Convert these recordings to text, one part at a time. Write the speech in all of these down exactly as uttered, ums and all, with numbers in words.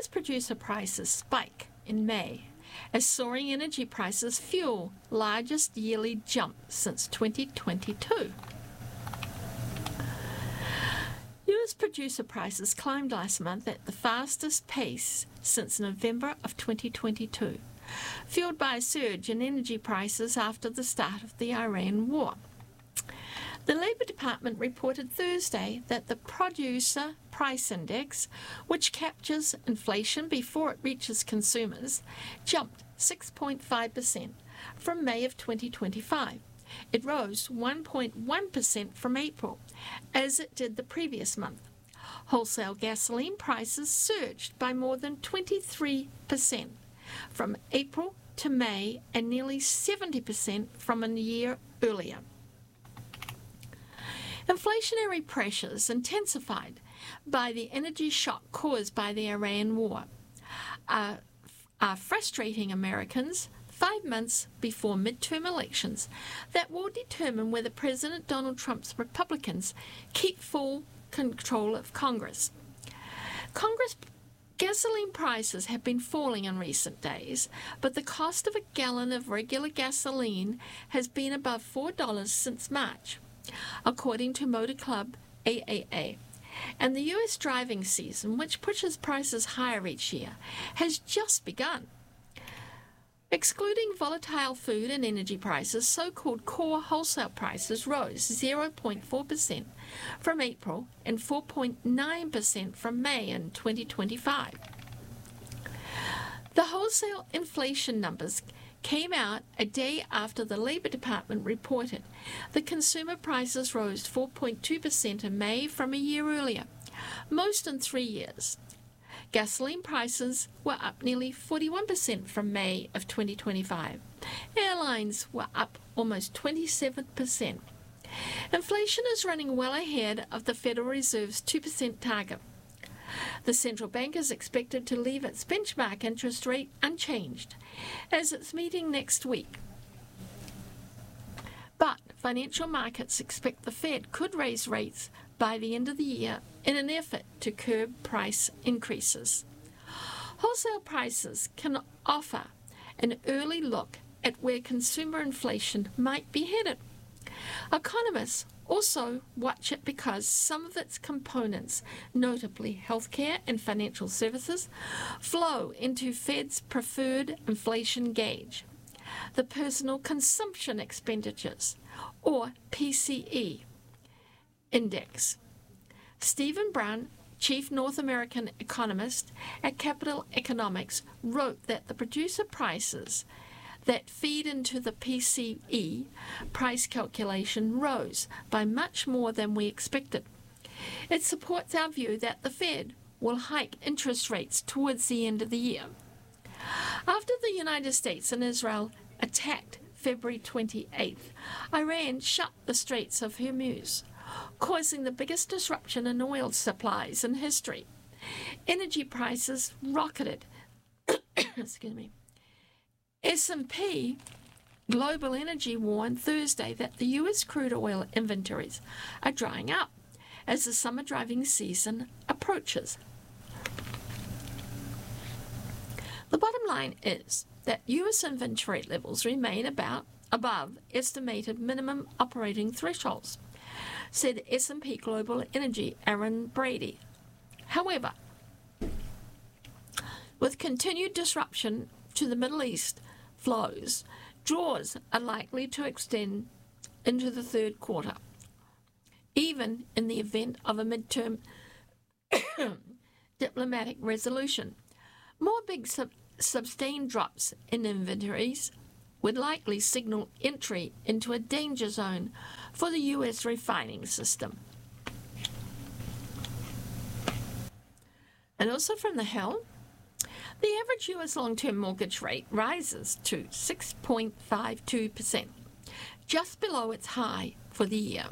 S producer prices spike in May as soaring energy prices fuel largest yearly jump since twenty twenty-two. U S producer prices climbed last month at the fastest pace since November of twenty twenty-two, fueled by a surge in energy prices after the start of the Iran war. The Labour Department reported Thursday that the Producer Price Index, which captures inflation before it reaches consumers, jumped six point five percent from May of twenty twenty-five. It rose one point one percent from April, as it did the previous month. Wholesale gasoline prices surged by more than twenty-three percent from April to May and nearly seventy percent from a year earlier. Inflationary pressures intensified by the energy shock caused by the Iran war are, are frustrating Americans five months before midterm elections that will determine whether President Donald Trump's Republicans keep full control of Congress. Congress gasoline prices have been falling in recent days, but the cost of a gallon of regular gasoline has been above four dollars since March, according to Motor Club A A A. And the U S driving season, which pushes prices higher each year, has just begun. Excluding volatile food and energy prices, so-called core wholesale prices rose zero point four percent from April and four point nine percent from May in twenty twenty-five. The wholesale inflation numbers came out a day after the Labour Department reported that consumer prices rose four point two percent in May from a year earlier, most in three years. Gasoline prices were up nearly forty-one percent from May of twenty twenty-five. Airlines were up almost twenty-seven percent. Inflation is running well ahead of the Federal Reserve's two percent target. The central bank is expected to leave its benchmark interest rate unchanged as it's meeting next week. But financial markets expect the Fed could raise rates by the end of the year in an effort to curb price increases. Wholesale prices can offer an early look at where consumer inflation might be headed. Economists also watch it because some of its components, notably healthcare and financial services, flow into Fed's preferred inflation gauge, the Personal Consumption Expenditures, or P C E, index. Stephen Brown, chief North American economist at Capital Economics, wrote that the producer prices that feed into the P C E price calculation rose by much more than we expected. It supports our view that the Fed will hike interest rates towards the end of the year. After the United States and Israel attacked February twenty-eighth, Iran shut the Straits of Hormuz, causing the biggest disruption in oil supplies in history. Energy prices rocketed. Excuse me. S and P Global Energy warned Thursday that the U S crude oil inventories are drying up as the summer driving season approaches. The bottom line is that U S inventory levels remain about above estimated minimum operating thresholds, said S and P Global Energy Aaron Brady. However, with continued disruption to the Middle East flows, draws are likely to extend into the third quarter, even in the event of a midterm diplomatic resolution. More big sub- sustained drops in inventories would likely signal entry into a danger zone for the U S refining system. And also from the Hill, the average U S long-term mortgage rate rises to six point five two percent, just below its high for the year.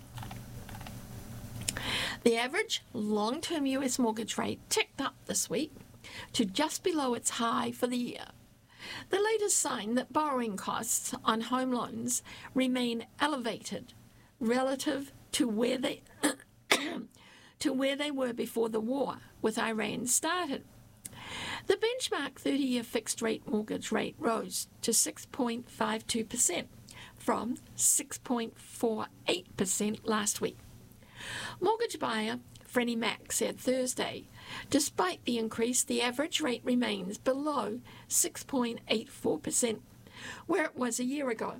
The average long-term U S mortgage rate ticked up this week to just below its high for the year, the latest sign that borrowing costs on home loans remain elevated relative to where they to where they were before the war with Iran started. The benchmark thirty-year fixed-rate mortgage rate rose to six point five two percent from six point four eight percent last week. Mortgage buyer Freddie Mac said Thursday, despite the increase, the average rate remains below six point eight four percent, where it was a year ago.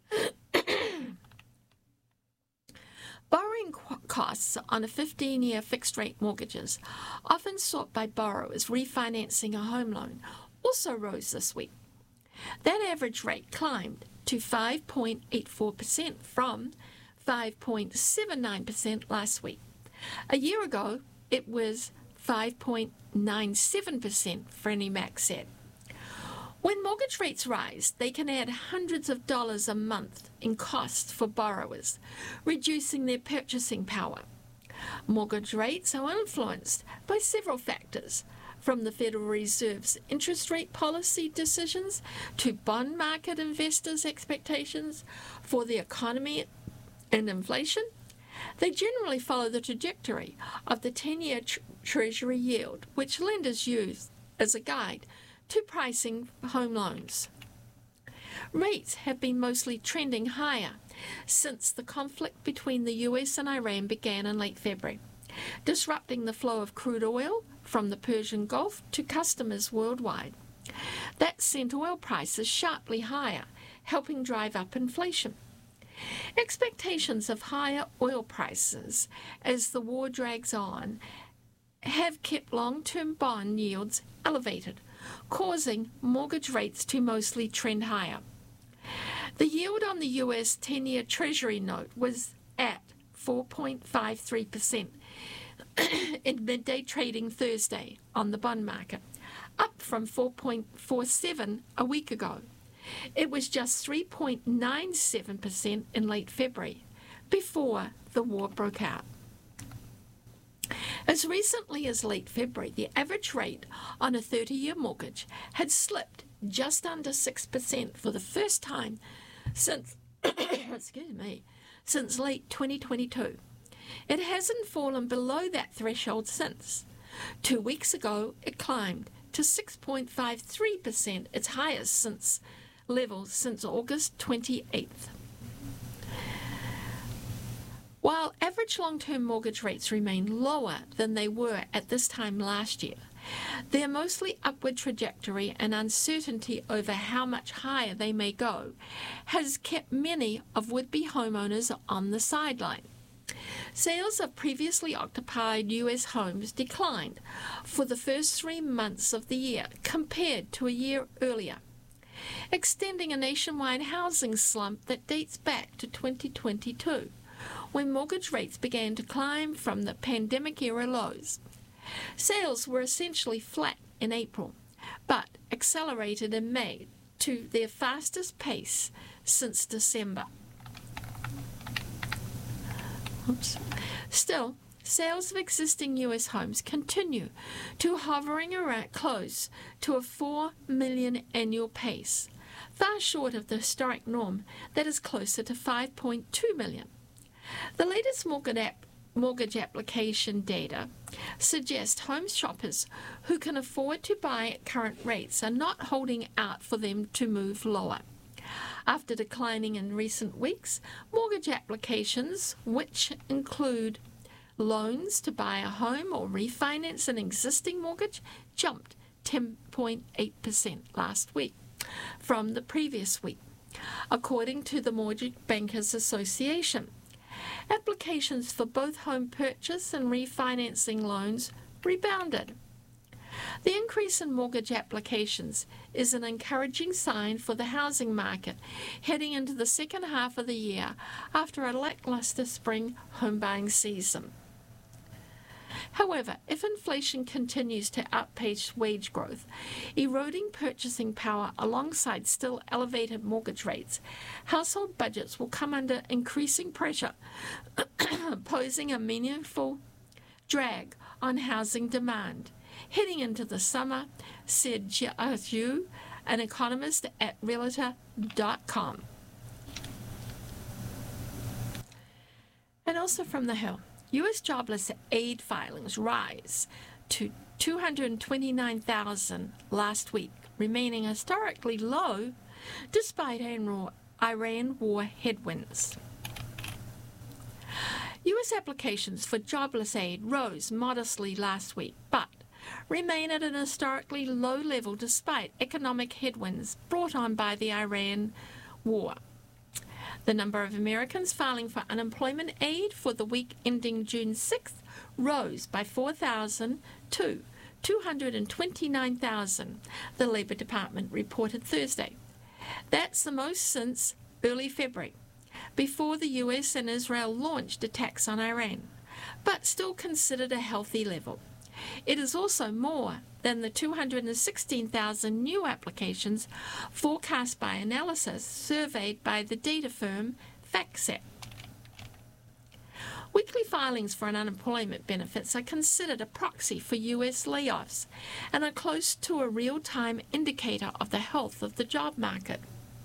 Borrowing costs on a fifteen-year fixed-rate mortgages, often sought by borrowers refinancing a home loan, also rose this week. That average rate climbed to five point eight four percent from five point seven nine percent last week. A year ago, it was five point nine seven percent, Freddie Mac said. When mortgage rates rise, they can add hundreds of dollars a month in costs for borrowers, reducing their purchasing power. Mortgage rates are influenced by several factors, from the Federal Reserve's interest rate policy decisions to bond market investors' expectations for the economy and inflation. They generally follow the trajectory of the ten-year tr- Treasury yield, which lenders use as a guide to pricing home loans. Rates have been mostly trending higher since the conflict between the U S and Iran began in late February, disrupting the flow of crude oil from the Persian Gulf to customers worldwide. That sent oil prices sharply higher, helping drive up inflation. Expectations of higher oil prices as the war drags on have kept long-term bond yields elevated, causing mortgage rates to mostly trend higher. The yield on the U S ten-year Treasury note was at four point five three percent in midday trading Thursday on the bond market, up from four point four seven a week ago. It was just three point nine seven percent in late February, before the war broke out. As recently as late February, the average rate on a thirty-year mortgage had slipped just under six percent for the first time since, excuse me, since late twenty twenty-two. It hasn't fallen below that threshold since. Two weeks ago, it climbed to six point five three percent, its highest since level since August twenty-eighth. While average long-term mortgage rates remain lower than they were at this time last year, their mostly upward trajectory and uncertainty over how much higher they may go has kept many of would-be homeowners on the sideline. Sales of previously occupied U S homes declined for the first three months of the year compared to a year earlier, extending a nationwide housing slump that dates back to twenty twenty-two. When mortgage rates began to climb from the pandemic-era lows. Sales were essentially flat in April, but accelerated in May to their fastest pace since December. Oops. Still, sales of existing U S homes continue to hovering around close to a four million annual pace, far short of the historic norm that is closer to five point two million. The latest mortgage, app, mortgage application data suggests home shoppers who can afford to buy at current rates are not holding out for them to move lower. After declining in recent weeks, mortgage applications, which include loans to buy a home or refinance an existing mortgage, jumped ten point eight percent last week from the previous week, according to the Mortgage Bankers Association. Applications for both home purchase and refinancing loans rebounded. The increase in mortgage applications is an encouraging sign for the housing market heading into the second half of the year after a lackluster spring home buying season. However, if inflation continues to outpace wage growth, eroding purchasing power alongside still elevated mortgage rates, household budgets will come under increasing pressure, posing a meaningful drag on housing demand. Heading into the summer, said Jia Yu, an economist at Realtor dot com. And also from The Hill. U S jobless aid filings rise to two hundred twenty-nine thousand last week, remaining historically low despite Iran war headwinds. U S applications for jobless aid rose modestly last week, but remain at an historically low level despite economic headwinds brought on by the Iran war. The number of Americans filing for unemployment aid for the week ending June sixth rose by four thousand to two hundred twenty-nine thousand, the Labor Department reported Thursday. That's the most since early February, before the U S and Israel launched attacks on Iran, but still considered a healthy level. It is also more than the two hundred sixteen thousand new applications forecast by analysis surveyed by the data firm FactSet. Weekly filings for unemployment benefits are considered a proxy for U S layoffs and are close to a real-time indicator of the health of the job market.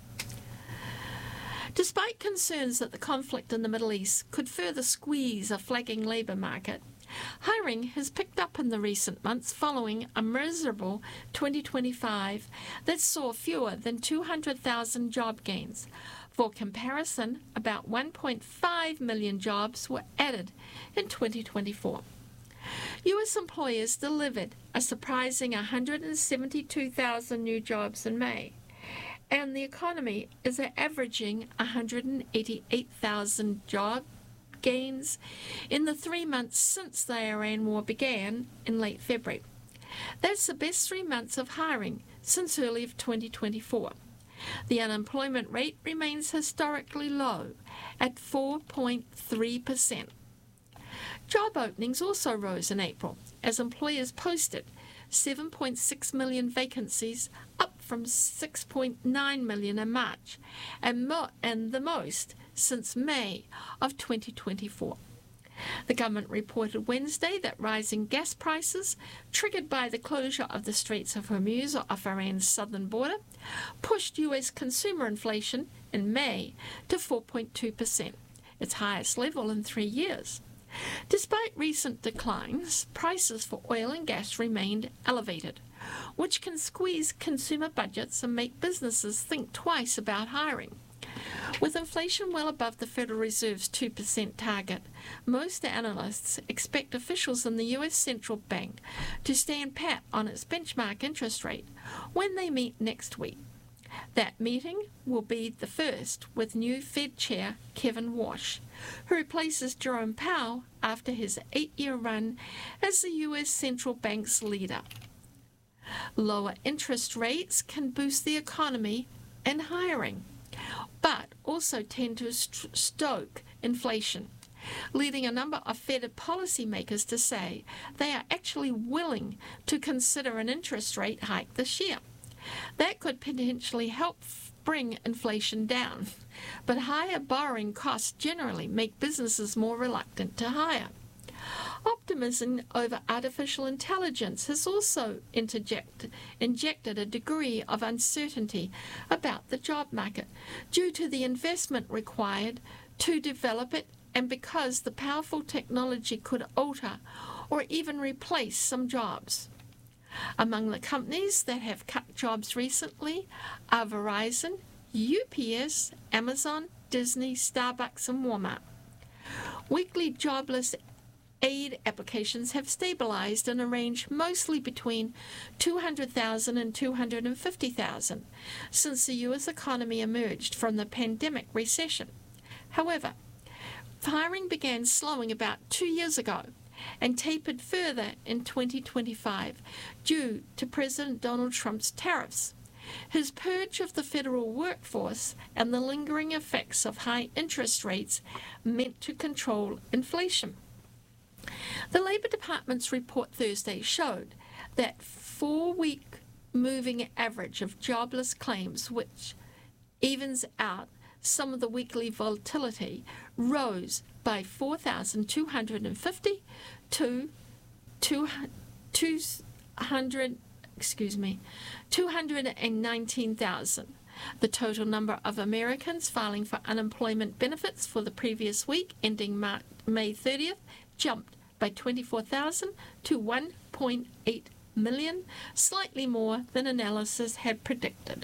Despite concerns that the conflict in the Middle East could further squeeze a flagging labour market, hiring has picked up in the recent months following a miserable twenty twenty-five that saw fewer than two hundred thousand job gains. For comparison, about one point five million jobs were added in twenty twenty-four. U S employers delivered a surprising one hundred seventy-two thousand new jobs in May, and the economy is averaging one hundred eighty-eight thousand job gains in the three months since the Iran war began in late February. That's the best three months of hiring since early of twenty twenty-four. The unemployment rate remains historically low at four point three percent. Job openings also rose in April as employers posted seven point six million vacancies, up from six point nine million in March, and, mo- and the most since May of twenty twenty-four. The government reported Wednesday that rising gas prices, triggered by the closure of the Straits of Hormuz off Iran's southern border, pushed U S consumer inflation in May to four point two percent, its highest level in three years. Despite recent declines, prices for oil and gas remained elevated, which can squeeze consumer budgets and make businesses think twice about hiring. With inflation well above the Federal Reserve's two percent target, most analysts expect officials in the U S Central Bank to stand pat on its benchmark interest rate when they meet next week. That meeting will be the first with new Fed Chair Kevin Warsh, who replaces Jerome Powell after his eight-year run as the U S Central Bank's leader. Lower interest rates can boost the economy and hiring, but also tend to st- stoke inflation, leading a number of Fed policymakers to say they are actually willing to consider an interest rate hike this year. That could potentially help bring inflation down, but higher borrowing costs generally make businesses more reluctant to hire. Optimism over artificial intelligence has also interject, injected a degree of uncertainty about the job market due to the investment required to develop it and because the powerful technology could alter or even replace some jobs. Among the companies that have cut jobs recently are Verizon, U P S, Amazon, Disney, Starbucks, and Walmart. Weekly jobless aid applications have stabilized in a range mostly between two hundred thousand and two hundred fifty thousand since the U S economy emerged from the pandemic recession. However, hiring began slowing about two years ago and tapered further in twenty twenty-five due to President Donald Trump's tariffs, his purge of the federal workforce, and the lingering effects of high interest rates meant to control inflation. The Labor Department's report Thursday showed that four-week moving average of jobless claims, which evens out some of the weekly volatility, rose by four thousand two hundred fifty to two hundred, excuse me, two hundred nineteen thousand. The total number of Americans filing for unemployment benefits for the previous week, ending May thirtieth, jumped by twenty-four thousand to one point eight million, slightly more than analysis had predicted.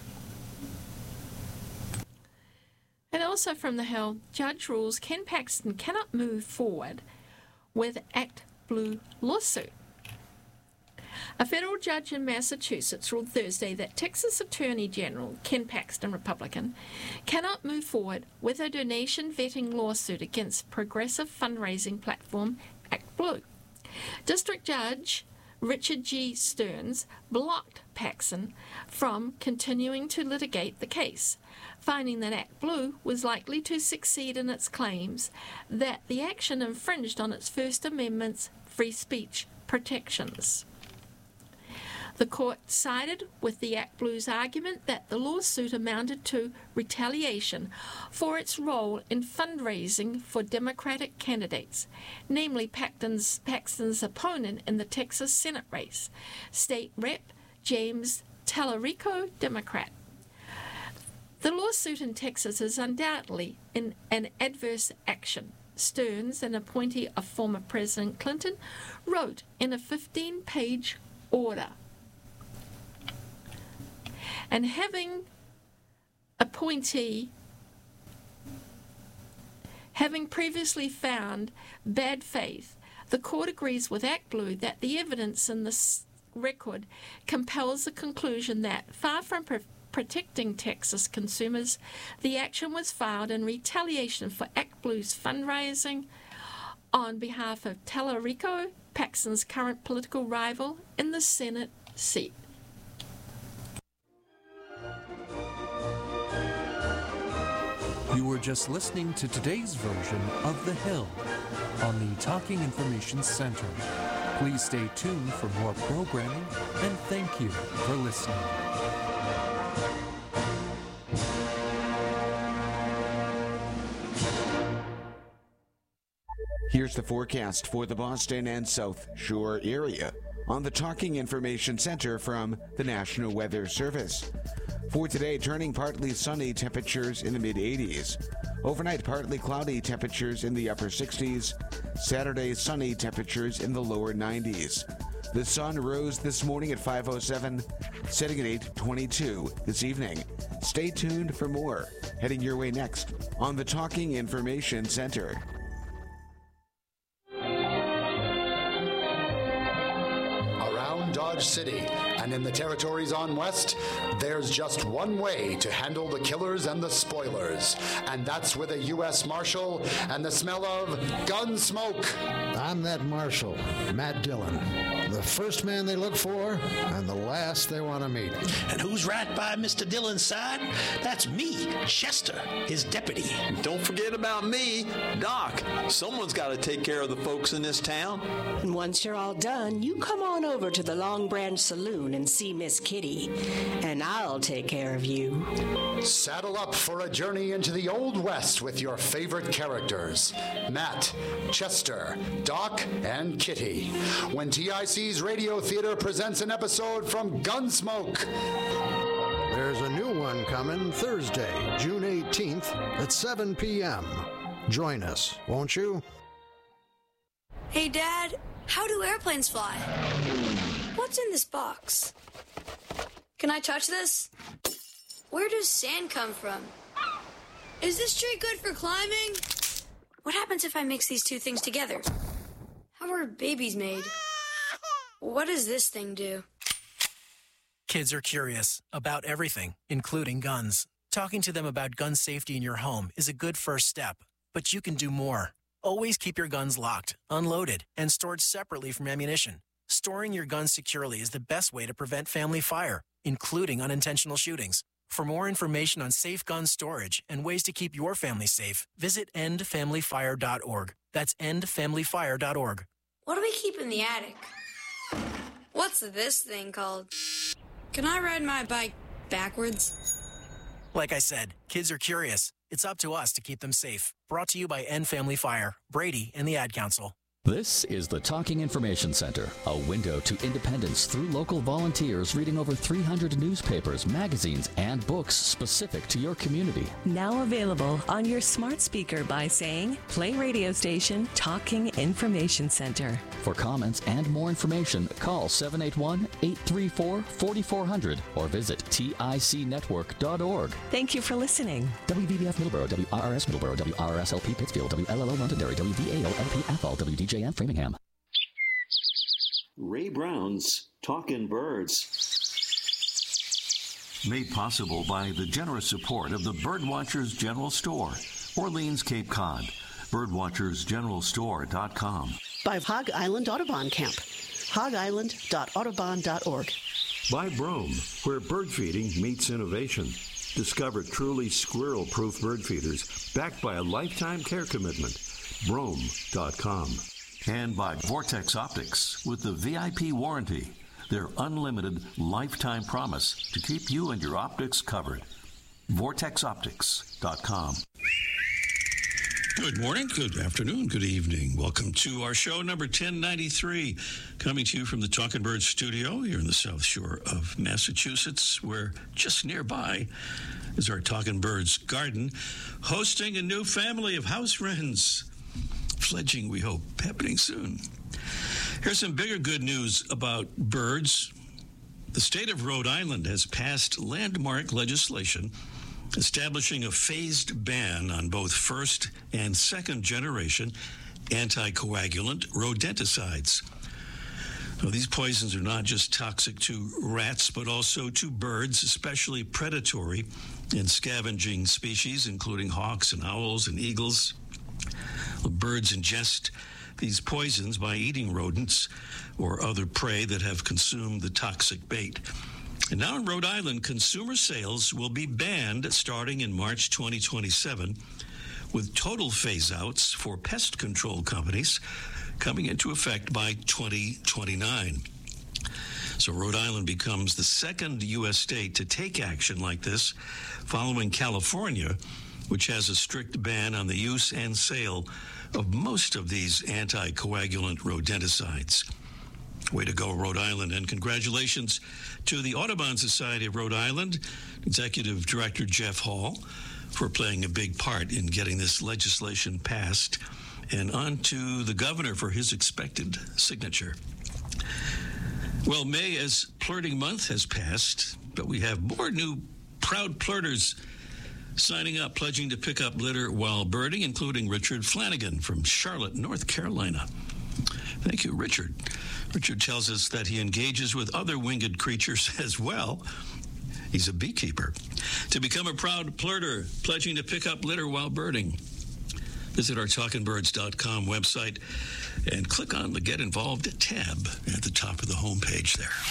And also from the Hill, Judge rules Ken Paxton cannot move forward with Act Blue lawsuit. A federal judge in Massachusetts ruled Thursday that Texas Attorney General Ken Paxton, Republican, cannot move forward with a donation vetting lawsuit against progressive fundraising platform Act Blue. District Judge Richard G. Stearns blocked Paxton from continuing to litigate the case, finding that Act Blue was likely to succeed in its claims that the action infringed on its First Amendment's free speech protections. The court sided with the Act Blue's argument that the lawsuit amounted to retaliation for its role in fundraising for Democratic candidates, namely Paxton's, Paxton's opponent in the Texas Senate race, State Representative James Tallarico, Democrat. The lawsuit in Texas is undoubtedly in an adverse action, Stearns, an appointee of former President Clinton, wrote in a fifteen-page order. And having appointee, having previously found bad faith, the court agrees with Act Blue that the evidence in this record compels the conclusion that, far from pre- protecting Texas consumers, the action was filed in retaliation for Act Blue's fundraising on behalf of Tallarico, Paxton's current political rival in the Senate seat. You were just listening to today's version of The Hill on the Talking Information Center. Please stay tuned for more programming, and thank you for listening. Here's the forecast for the Boston and South Shore area on the Talking Information Center from the National Weather Service. For today, turning partly sunny, temperatures in the mid-eighties. Overnight, partly cloudy, temperatures in the upper sixties. Saturday, sunny, temperatures in the lower nineties. The sun rose this morning at five oh seven, setting at eight twenty-two this evening. Stay tuned for more. Heading your way next on the Talking Information Center. Around Dodge City and in the territories on West, there's just one way to handle the killers and the spoilers, and that's with a U S Marshal and the smell of gun smoke. I'm that Marshal, Matt Dillon. The first man they look for and the last they want to meet. And who's right by Mister Dillon's side? That's me, Chester, his deputy. Don't forget about me, Doc. Someone's got to take care of the folks in this town. And once you're all done, you come on over to the Long Branch Saloon and see Miss Kitty, and I'll take care of you. Saddle up for a journey into the Old West with your favorite characters, Matt, Chester, Doc, and Kitty, when T I C's Radio Theater presents an episode from Gunsmoke. There's a new one coming Thursday, June eighteenth at seven p.m. Join us, won't you? Hey, Dad, how do airplanes fly? What's in this box? Can I touch this? Where does sand come from? Is this tree good for climbing? What happens if I mix these two things together? How are babies made? What does this thing do? Kids are curious about everything, including guns. Talking to them about gun safety in your home is a good first step, but you can do more. Always keep your guns locked, unloaded, and stored separately from ammunition. Storing your guns securely is the best way to prevent family fire, including unintentional shootings. For more information on safe gun storage and ways to keep your family safe, visit end family fire dot org. That's end family fire dot org. What do we keep in the attic? What's this thing called? Can I ride my bike backwards? Like I said, kids are curious. It's up to us to keep them safe. Brought to you by End Family Fire, Brady, and the Ad Council. This is the Talking Information Center, a window to independence through local volunteers reading over three hundred newspapers, magazines, and books specific to your community. Now available on your smart speaker by saying, play radio station Talking Information Center. For comments and more information, call seven eight one, eight three four, four four zero zero or visit tic network dot org. Thank you for listening. W V B F Middleborough, W R R S Middleborough, W R R S L P Pittsfield, W L L O Londonderry, W V A L L P Athol, W D J M Framingham. Ray Brown's Talkin' Birds. Made possible by the generous support of the Birdwatchers General Store, Orleans, Cape Cod. birdwatchers general store dot com. By Hog Island Audubon Camp, hog island dot audubon dot org. By Brome, where bird feeding meets innovation. Discover truly squirrel-proof bird feeders backed by a lifetime care commitment. brome dot com. And by Vortex Optics with the V I P warranty, their unlimited lifetime promise to keep you and your optics covered. vortex optics dot com. Good morning, good afternoon, good evening. Welcome to our show number ten ninety-three, coming to you from the Talking Birds studio here in the South Shore of Massachusetts, where just nearby is our Talking Birds garden, hosting a new family of house wrens. Fledging, we hope, happening soon. Here's some bigger good news about birds. The state of Rhode Island has passed landmark legislation establishing a phased ban on both first and second generation anticoagulant rodenticides. Now, these poisons are not just toxic to rats, but also to birds, especially predatory and scavenging species, including hawks and owls and eagles. Birds ingest these poisons by eating rodents or other prey that have consumed the toxic bait. And now in Rhode Island, consumer sales will be banned starting in March twenty twenty-seven, with total phase-outs for pest control companies coming into effect by twenty twenty-nine. So Rhode Island becomes the second U S state to take action like this, following California, which has a strict ban on the use and sale of most of these anticoagulant rodenticides. Way to go, Rhode Island, and congratulations to the Audubon Society of Rhode Island, Executive Director Jeff Hall, for playing a big part in getting this legislation passed, and on to the governor for his expected signature. Well, May as Plurting Month has passed, but we have more new proud plurters signing up, pledging to pick up litter while birding, including Richard Flanagan from Charlotte, North Carolina. Thank you, Richard. Richard tells us that he engages with other winged creatures as well. He's a beekeeper. To become a proud plurter, pledging to pick up litter while birding, visit our talking birds dot com website and click on the Get Involved tab at the top of the homepage there.